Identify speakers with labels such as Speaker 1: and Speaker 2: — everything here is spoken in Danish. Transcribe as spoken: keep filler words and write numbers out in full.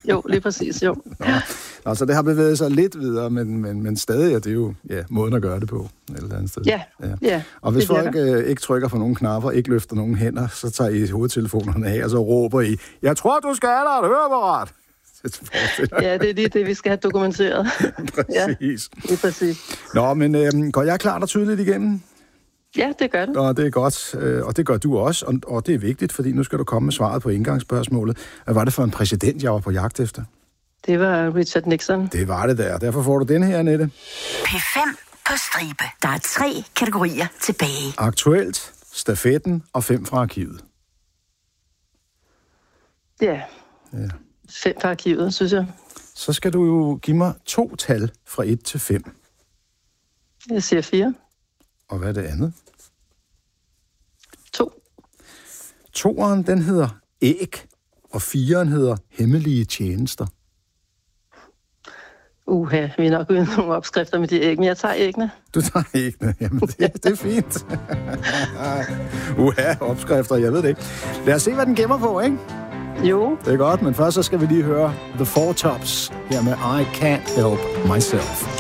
Speaker 1: Jo, lige præcis, jo.
Speaker 2: Nå. Altså, det har bevæget sig lidt videre, men, men, men stadig er det jo ja, måden at gøre det på et eller andet sted.
Speaker 1: Ja, ja. ja
Speaker 2: og hvis folk øh, ikke trykker på nogen knapper, ikke løfter nogen hænder, så tager I hovedtelefonerne af, og så råber I, jeg tror, du skal have dig et høreapparat.
Speaker 1: Ja, det er lige det, vi skal have dokumenteret.
Speaker 2: Præcis.
Speaker 1: Ja, det er præcis.
Speaker 2: Nå, men øh, går jeg klart og tydeligt igennem?
Speaker 1: Ja, det gør det.
Speaker 2: Og det er godt, øh, og det gør du også, og, og det er vigtigt, fordi nu skal du komme med svaret på indgangsspørgsmålet. Hvad var det for en præsident, jeg var på jagt efter?
Speaker 1: Det var Richard Nixon.
Speaker 2: Det var det der, derfor får du den her, Annette.
Speaker 3: P fem på stribe. Der er tre kategorier tilbage.
Speaker 2: Aktuelt, stafetten og fem fra arkivet.
Speaker 1: Ja.
Speaker 2: Ja.
Speaker 1: Fem fra arkivet, synes jeg.
Speaker 2: Så skal du jo give mig to tal fra et til fem.
Speaker 1: Jeg siger fire.
Speaker 2: Og hvad er det andet?
Speaker 1: To.
Speaker 2: Toeren, den hedder æg, og fireren hedder hemmelige tjenester.
Speaker 1: Uha, vi er nok uden nogle opskrifter med de æg, men jeg tager æggene.
Speaker 2: Du tager æggene, jamen det, det er fint. Uha, opskrifter, jeg ved det ikke. Lad os se, hvad den gemmer på, ikke?
Speaker 1: Jo.
Speaker 2: Det er godt, men først så skal vi lige høre The Four Tops her med I Can't Help Myself.